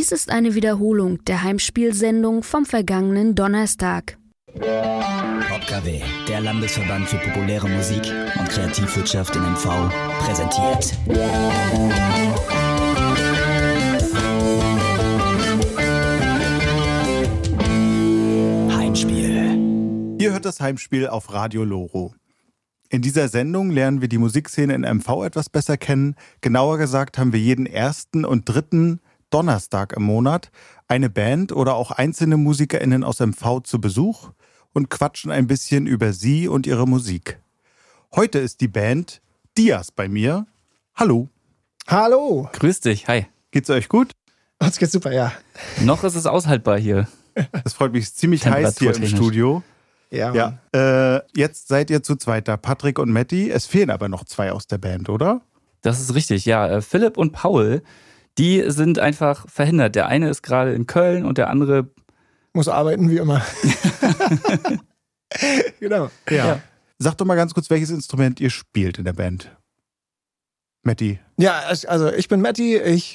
Dies ist eine Wiederholung der Heimspielsendung vom vergangenen Donnerstag. PopKW, der Landesverband für populäre Musik und Kreativwirtschaft in MV, präsentiert. Heimspiel. Ihr hört das Heimspiel auf Radio Loro. In dieser Sendung lernen wir die Musikszene in MV etwas besser kennen. Genauer gesagt haben wir jeden ersten und dritten Donnerstag im Monat eine Band oder auch einzelne MusikerInnen aus MV zu Besuch und quatschen ein bisschen über sie und ihre Musik. Heute ist die Band Dias bei mir. Hallo. Hallo. Grüß dich, hi. Geht's euch gut? Uns geht's super, ja. Noch ist es aushaltbar hier. Es freut mich, ziemlich heiß hier im Studio. Ja. Jetzt seid ihr zu zweit da, Patrick und Matti. Es fehlen aber noch zwei aus der Band, oder? Das ist richtig, ja. Philipp und Paul, die sind einfach verhindert. Der eine ist gerade in Köln und der andere muss arbeiten, wie immer. Genau. Ja. Sagt doch mal ganz kurz, welches Instrument ihr spielt in der Band. Matti. Ja, also ich bin Matti. Ich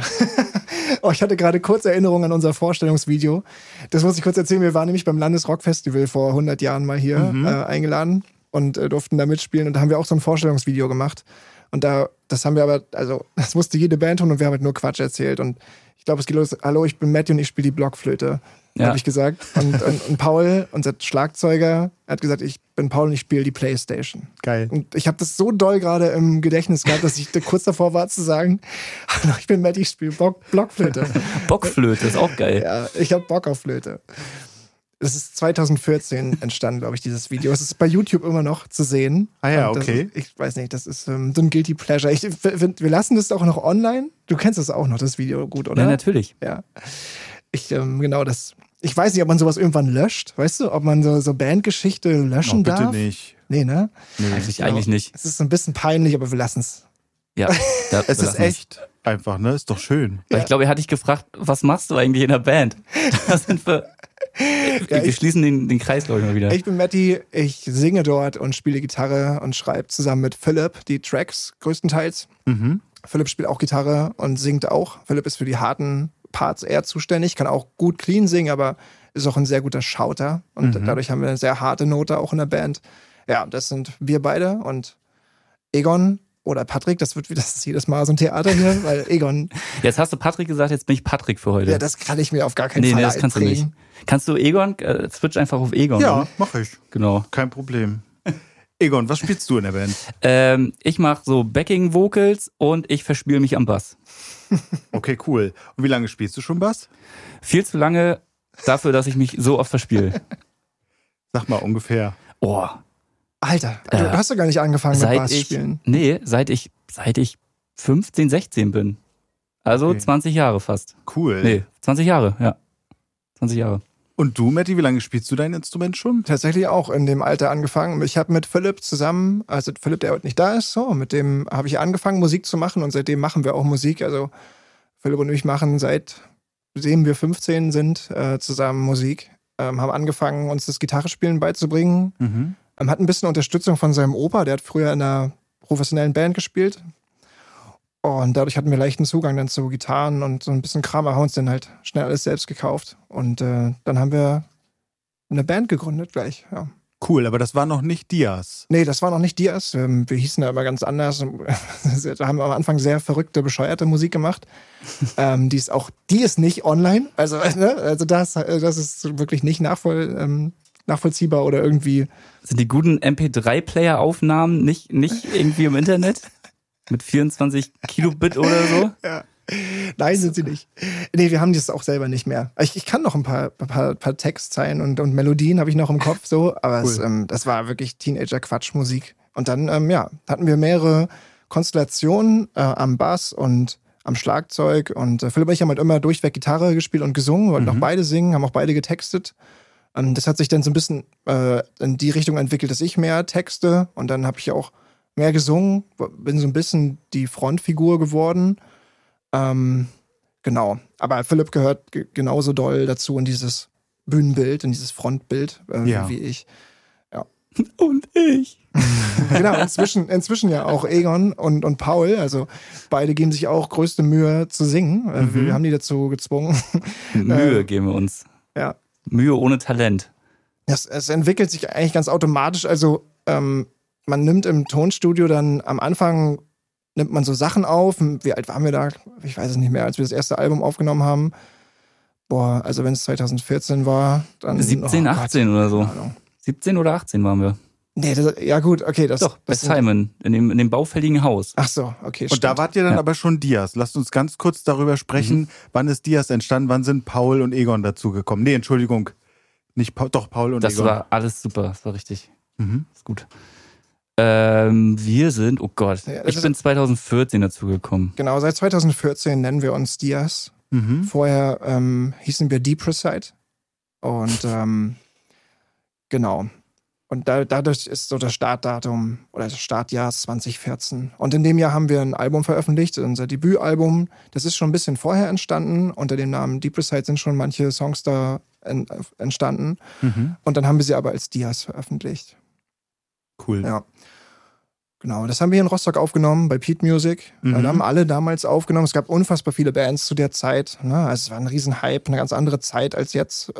hatte gerade kurz Erinnerungen an unser Vorstellungsvideo. Das muss ich kurz erzählen. Wir waren nämlich beim Landesrockfestival vor 100 Jahren mal hier eingeladen und durften da mitspielen. Und da haben wir auch so ein Vorstellungsvideo gemacht. Und das haben wir aber, also das musste jede Band tun und wir haben halt nur Quatsch erzählt. Und ich glaube, es geht los, hallo, ich bin Matti und ich spiele die Blockflöte, habe ich gesagt. Und Paul, unser Schlagzeuger, hat gesagt, ich bin Paul und ich spiele die Playstation. Geil. Und ich habe das so doll gerade im Gedächtnis gehabt, dass ich kurz davor war zu sagen, hallo, ich bin Matti, ich spiele Blockflöte. Bockflöte, ist auch geil. Ja, ich habe Bock auf Flöte. Es ist 2014 entstanden, glaube ich, dieses Video. Es ist bei YouTube immer noch zu sehen. Ah ja, und okay. Ich weiß nicht, das ist so ein Guilty Pleasure. Wir lassen das auch noch online. Du kennst das auch noch, das Video gut, oder? Ja, natürlich. Ja. Ich weiß nicht, ob man sowas irgendwann löscht. Weißt du, ob man so Bandgeschichte löschen bitte darf? Bitte nicht. Nee, ne? Nee. Eigentlich nicht. Es ist ein bisschen peinlich, aber wir lassen es. Ja. Es ist echt einfach, ne? Ist doch schön. Weil ich glaube, er hat dich gefragt, was machst du eigentlich in der Band? Das sind wir schließen den Kreis, glaube ich, mal wieder. Ich bin Matti, ich singe dort und spiele Gitarre und schreibe zusammen mit Philipp die Tracks größtenteils. Philipp spielt auch Gitarre und singt auch. Philipp ist für die harten Parts eher zuständig, kann auch gut clean singen, aber ist auch ein sehr guter Schauter. Und dadurch haben wir eine sehr harte Note auch in der Band. Ja, das sind wir beide und Egon oder Patrick, das ist jedes Mal so ein Theater hier, weil Egon... Jetzt hast du Patrick gesagt, jetzt bin ich Patrick für heute. Ja, das kann ich mir auf gar keinen Fall Nee, das kannst du nicht. Kannst du Egon, switch einfach auf Egon. Ja, mach ich. Genau. Kein Problem. Egon, was spielst du in der Band? Ich mache so Backing-Vocals und ich verspiele mich am Bass. Okay, cool. Und wie lange spielst du schon Bass? Viel zu lange dafür, dass ich mich so oft verspiele. Sag mal ungefähr. Oh. Alter, du hast doch gar nicht angefangen mit Bass spielen. Nee, seit ich 15, 16 bin. Also okay. 20 Jahre fast. Cool. Nee, 20 Jahre, ja. 20 Jahre. Und du, Matti, wie lange spielst du dein Instrument schon? Tatsächlich auch in dem Alter angefangen. Ich habe mit Philipp zusammen, also Philipp, der heute nicht da ist, mit dem habe ich angefangen, Musik zu machen und seitdem machen wir auch Musik. Also Philipp und ich machen seitdem wir 15 sind zusammen Musik. Haben angefangen, uns das Gitarrespielen beizubringen. Hat ein bisschen Unterstützung von seinem Opa, der hat früher in einer professionellen Band gespielt. Und dadurch hatten wir leichten Zugang dann zu Gitarren und so ein bisschen Kram, aber haben uns dann halt schnell alles selbst gekauft. Und dann haben wir eine Band gegründet gleich, ja. Cool, aber das war noch nicht Dias. Nee, das war noch nicht Dias. Wir hießen da immer ganz anders. Da haben wir am Anfang sehr verrückte, bescheuerte Musik gemacht. Die ist nicht online. Also das ist wirklich nicht nachvollziehbar oder irgendwie. Sind die guten MP3-Player-Aufnahmen nicht irgendwie im Internet? Mit 24 Kilobit oder so? Ja. Nein, sind sie nicht. Nee, wir haben das auch selber nicht mehr. Ich kann noch ein paar Textzeilen und Melodien habe ich noch im Kopf, so, aber cool. Das war wirklich Teenager-Quatschmusik. Und dann, hatten wir mehrere Konstellationen am Bass und am Schlagzeug und Philipp und ich haben halt immer durchweg Gitarre gespielt und gesungen, wollten auch beide singen, haben auch beide getextet. Das hat sich dann so ein bisschen in die Richtung entwickelt, dass ich mehr texte und dann habe ich auch mehr gesungen, bin so ein bisschen die Frontfigur geworden. Genau, aber Philipp gehört genauso doll dazu in dieses Bühnenbild, in dieses Frontbild wie ich. Ja. Und ich. Genau, inzwischen ja auch Egon und Paul, also beide geben sich auch größte Mühe zu singen. Wir haben die dazu gezwungen. Mühe geben wir uns. Ja. Mühe ohne Talent. Es entwickelt sich eigentlich ganz automatisch. Also man nimmt im Tonstudio dann am Anfang, nimmt man so Sachen auf. Wie alt waren wir da? Ich weiß es nicht mehr, als wir das erste Album aufgenommen haben. Boah, also wenn es 2014 war, dann... 17, 18 oder so. 17 oder 18 waren wir. Nee, ja gut, okay. Doch, bei Simon, in dem baufälligen Haus. Ach so, okay, Und da wart ihr dann aber schon Diaz. Lasst uns ganz kurz darüber sprechen, wann ist Diaz entstanden, wann sind Paul und Egon dazugekommen? Nee, Entschuldigung, nicht doch Paul und das Egon. Das war alles super, das war richtig. Ist gut. Wir sind, oh Gott, Ja, ich bin 2014 dazugekommen. Genau, seit 2014 nennen wir uns Diaz. Vorher hießen wir Depressite. Und genau. Und dadurch ist so das Startdatum oder das Startjahr 2014. Und in dem Jahr haben wir ein Album veröffentlicht, unser Debütalbum. Das ist schon ein bisschen vorher entstanden. Unter dem Namen Depressite sind schon manche Songs da entstanden. Und dann haben wir sie aber als Diaz veröffentlicht. Cool. Ja. Genau, das haben wir hier in Rostock aufgenommen, bei Pete Music. Da haben alle damals aufgenommen. Es gab unfassbar viele Bands zu der Zeit. Ne? Also es war ein Riesenhype, eine ganz andere Zeit als jetzt.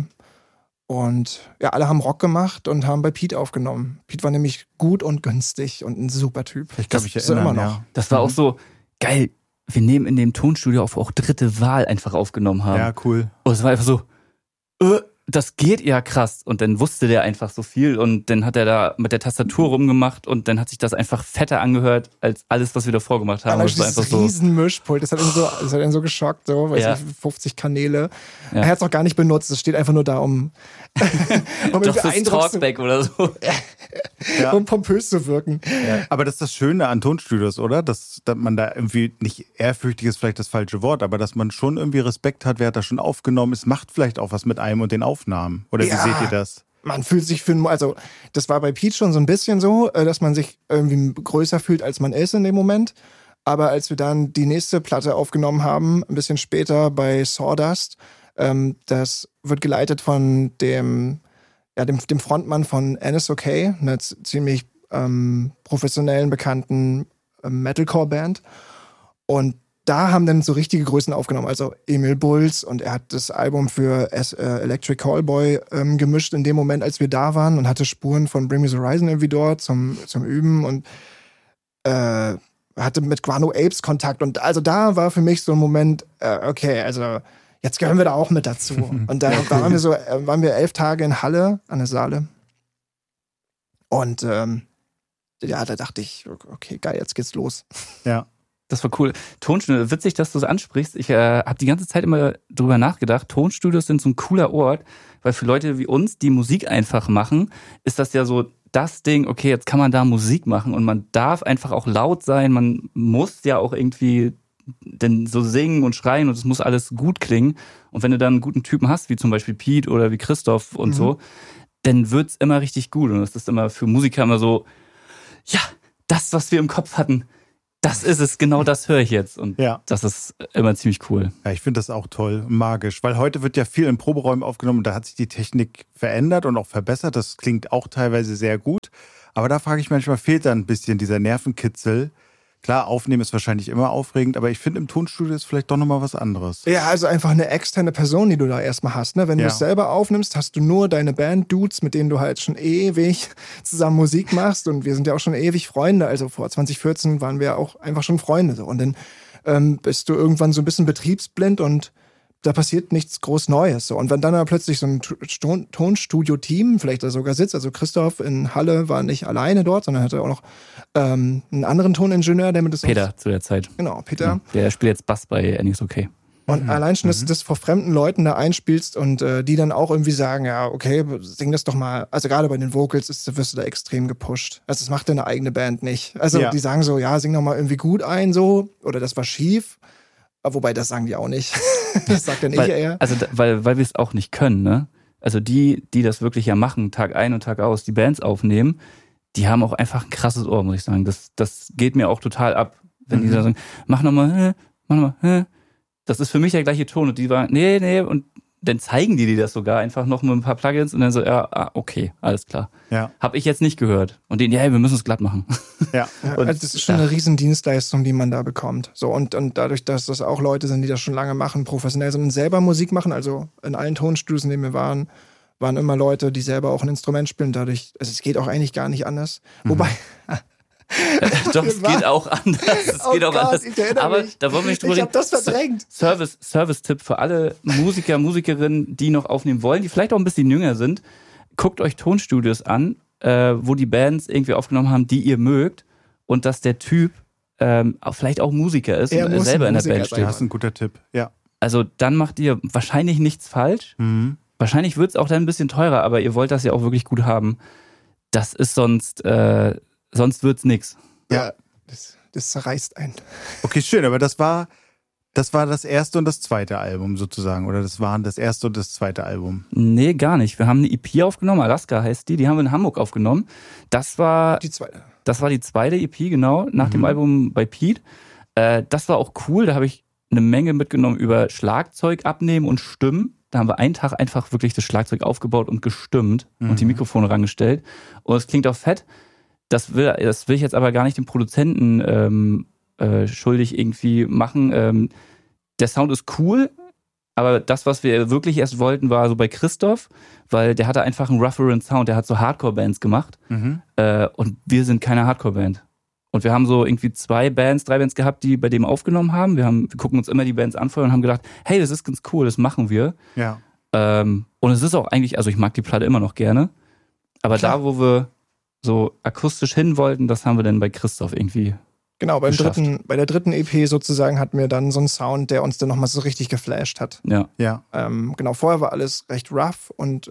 Und ja, alle haben Rock gemacht und haben bei Pete aufgenommen. Pete war nämlich gut und günstig und ein super Typ. Ich glaube, ich Das erinnere immer mich. noch. Ja. Das war auch so geil. Wir nehmen in dem Tonstudio auf, auch dritte Wahl einfach aufgenommen haben. Ja, cool. Und es war einfach so, das geht ja krass. Und dann wusste der einfach so viel und dann hat er da mit der Tastatur rumgemacht und dann hat sich das einfach fetter angehört als alles, was wir davor gemacht haben. Allein Das war dieses einfach so. Riesenmischpult, das hat ihn so geschockt, so, weiß Ja. ich, 50 Kanäle. Ja. Er hat es auch gar nicht benutzt, es steht einfach nur da, um Doch fürs Talkback oder so. um pompös zu wirken. Aber das ist das Schöne an Tonstudios, oder? Dass man da irgendwie, nicht ehrfürchtig ist vielleicht das falsche Wort, aber dass man schon irgendwie Respekt hat, wer hat das schon aufgenommen. Es macht vielleicht auch was mit einem und den Aufnahmen. Oder wie seht ihr das? Man fühlt sich also das war bei Pete schon so ein bisschen so, dass man sich irgendwie größer fühlt, als man ist in dem Moment. Aber als wir dann die nächste Platte aufgenommen haben, ein bisschen später bei Sawdust, das wird geleitet von dem Frontmann von NSOK, einer ziemlich professionellen, bekannten Metalcore-Band. Und da haben dann so richtige Größen aufgenommen, also Emil Bulls, und er hat das Album für Electric Callboy gemischt in dem Moment, als wir da waren, und hatte Spuren von Bring Me the Horizon irgendwie dort zum Üben und hatte mit Guano Apes Kontakt. Und also da war für mich so ein Moment, okay, also jetzt gehören wir da auch mit dazu. Und da waren wir 11 Tage in Halle an der Saale. Und da dachte ich, okay, geil, jetzt geht's los. Ja. Das war cool. Tonstudio, witzig, dass du es ansprichst. Ich habe die ganze Zeit immer drüber nachgedacht. Tonstudios sind so ein cooler Ort, weil für Leute wie uns, die Musik einfach machen, ist das ja so das Ding, okay, jetzt kann man da Musik machen und man darf einfach auch laut sein. Man muss ja auch irgendwie denn so singen und schreien und es muss alles gut klingen. Und wenn du dann einen guten Typen hast, wie zum Beispiel Pete oder wie Christoph und so, dann wird's immer richtig gut. Und das ist immer für Musiker immer so, ja, das, was wir im Kopf hatten, das ist es, genau das höre ich jetzt. Und das ist immer ziemlich cool. Ja, ich finde das auch toll, magisch, weil heute wird ja viel in Proberäumen aufgenommen und da hat sich die Technik verändert und auch verbessert. Das klingt auch teilweise sehr gut, aber da frage ich manchmal, fehlt da ein bisschen dieser Nervenkitzel. Klar, aufnehmen ist wahrscheinlich immer aufregend, aber ich finde, im Tonstudio ist vielleicht doch nochmal was anderes. Ja, also einfach eine externe Person, die du da erstmal hast. Ne? Wenn du es selber aufnimmst, hast du nur deine Band-Dudes, mit denen du halt schon ewig zusammen Musik machst. Und wir sind ja auch schon ewig Freunde. Also vor 2014 waren wir auch einfach schon Freunde. So. Und dann bist du irgendwann so ein bisschen betriebsblind und da passiert nichts groß Neues. So. Und wenn dann aber plötzlich so ein Tonstudio-Team vielleicht da sogar sitzt, also Christoph in Halle war nicht alleine dort, sondern hatte auch noch einen anderen Toningenieur, der mit das Peter zu der Zeit. Genau, Peter. Ja, der spielt jetzt Bass bei NSOK. Und allein schon, dass du das vor fremden Leuten da einspielst und die dann auch irgendwie sagen, ja, okay, sing das doch mal. Also gerade bei den Vocals wirst du da extrem gepusht. Also das macht deine eigene Band nicht. Also die sagen so, ja, sing doch mal irgendwie gut ein so oder das war schief. Wobei, das sagen die auch nicht. Das sagt dann ich eher. Also, weil wir es auch nicht können, ne? Also die das wirklich ja machen, Tag ein und Tag aus, die Bands aufnehmen, die haben auch einfach ein krasses Ohr, muss ich sagen. Das geht mir auch total ab. Wenn die da sagen, mach nochmal. Das ist für mich der gleiche Ton. Und die waren, nee, und dann zeigen die das sogar einfach noch mit ein paar Plugins und dann so, ja, okay, alles klar. Ja. Hab ich jetzt nicht gehört. Und denen, ja, wir müssen es glatt machen. Ja. Also das ist schon eine Riesendienstleistung, die man da bekommt. So, und dadurch, dass das auch Leute sind, die das schon lange machen, professionell sind und selber Musik machen, also in allen Tonstudios, in denen wir waren immer Leute, die selber auch ein Instrument spielen. Dadurch, also es geht auch eigentlich gar nicht anders. Wobei... Doch, es geht auch anders. Anders. Aber da wollen wir nicht drüber reden. Ich hab das verdrängt. Service-Tipp für alle Musiker, Musikerinnen, die noch aufnehmen wollen, die vielleicht auch ein bisschen jünger sind. Guckt euch Tonstudios an, wo die Bands irgendwie aufgenommen haben, die ihr mögt. Und dass der Typ vielleicht auch Musiker ist und selber in der Band steht. Das ist ein guter Tipp, ja. Also dann macht ihr wahrscheinlich nichts falsch. Wahrscheinlich wird es auch dann ein bisschen teurer, aber ihr wollt das ja auch wirklich gut haben. Das ist sonst wird's nix. Ja, das zerreißt einen. Okay, schön, aber das war das erste und das zweite Album sozusagen, oder das waren das erste und das zweite Album? Nee, gar nicht. Wir haben eine EP aufgenommen, Alaska heißt die haben wir in Hamburg aufgenommen. Das war die zweite EP, genau, nach dem Album bei Pete. Das war auch cool, da habe ich eine Menge mitgenommen über Schlagzeug abnehmen und Stimmen. Da haben wir einen Tag einfach wirklich das Schlagzeug aufgebaut und gestimmt und die Mikrofone rangestellt. Und es klingt auch fett. Das will ich jetzt aber gar nicht dem Produzenten schuldig irgendwie machen. Der Sound ist cool, aber das, was wir wirklich erst wollten, war so bei Christoph, weil der hatte einfach einen rougheren Sound. Der hat so Hardcore-Bands gemacht und wir sind keine Hardcore-Band. Und wir haben so irgendwie 3 Bands gehabt, die bei dem aufgenommen haben. Wir gucken uns immer die Bands an vorher und haben gedacht, hey, das ist ganz cool, das machen wir. Ja. Und es ist auch eigentlich, also ich mag die Platte immer noch gerne, aber Klar. da, wo wir so akustisch hin wollten, das haben wir dann bei Christoph irgendwie Genau, bei der dritten EP sozusagen hatten wir dann so einen Sound, der uns dann nochmal so richtig geflasht hat. Ja. Genau, vorher war alles recht rough und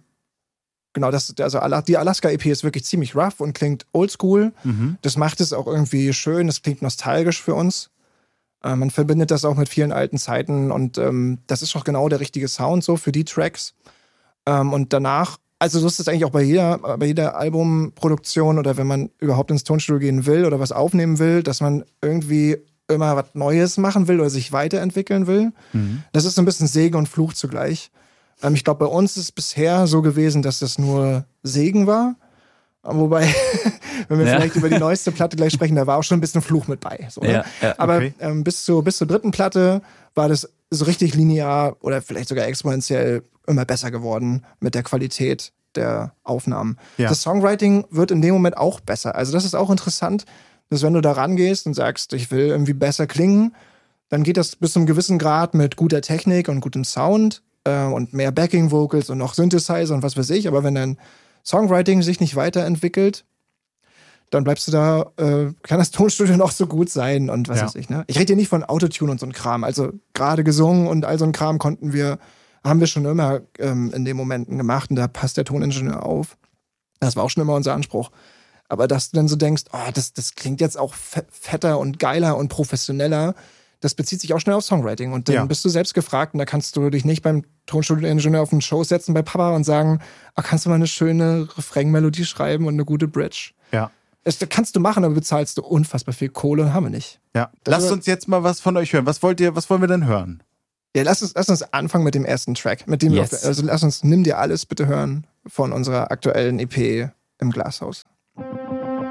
genau, die Alaska-EP ist wirklich ziemlich rough und klingt oldschool. Das macht es auch irgendwie schön, das klingt nostalgisch für uns. Man verbindet das auch mit vielen alten Zeiten und das ist auch genau der richtige Sound so für die Tracks. Und danach, also so ist es eigentlich auch bei jeder Albumproduktion oder wenn man überhaupt ins Tonstudio gehen will oder was aufnehmen will, dass man irgendwie immer was Neues machen will oder sich weiterentwickeln will. Das ist so ein bisschen Segen und Fluch zugleich. Ich glaube, bei uns ist es bisher so gewesen, dass das nur Segen war. Wobei, wenn wir vielleicht über die neueste Platte gleich sprechen, da war auch schon ein bisschen Fluch mit bei. So, ne? Aber bis zur dritten Platte war das so richtig linear oder vielleicht sogar exponentiell immer besser geworden mit der Qualität der Aufnahmen. Ja. Das Songwriting wird in dem Moment auch besser. Also das ist auch interessant, dass wenn du da rangehst und sagst, ich will irgendwie besser klingen, dann geht das bis zu einem gewissen Grad mit guter Technik und gutem Sound und mehr Backing-Vocals und noch Synthesizer und was weiß ich. Aber wenn dein Songwriting sich nicht weiterentwickelt, dann bleibst du da, kann das Tonstudio noch so gut sein und was weiß ich. Ne? Ich rede hier nicht von Autotune und so ein Kram. Also gerade gesungen und all so ein Kram haben wir schon immer in den Momenten gemacht und da passt der Toningenieur auf. Das war auch schon immer unser Anspruch. Aber dass du dann so denkst, das klingt jetzt auch fetter und geiler und professioneller, das bezieht sich auch schnell auf Songwriting. Und dann bist du selbst gefragt und da kannst du dich nicht beim Tonstudio-Ingenieur auf den Show setzen bei Papa und sagen, kannst du mal eine schöne Refrain-Melodie schreiben und eine gute Bridge. Ja. Das kannst du machen, aber bezahlst du unfassbar viel Kohle und haben wir nicht. Ja. Lasst uns jetzt mal was von euch hören. Was wollen wir denn hören? Ja, lass uns anfangen mit dem ersten Track. Mit dem Nimm dir alles bitte hören von unserer aktuellen EP im Glashaus.